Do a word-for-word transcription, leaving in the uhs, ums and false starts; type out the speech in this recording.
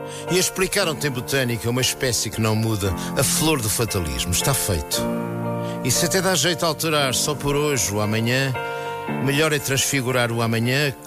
E a explicar a um tempo botânico uma espécie que não muda, a flor do fatalismo. Está feito. E se até dá jeito a alterar só por hoje o amanhã, melhor é transfigurar o amanhã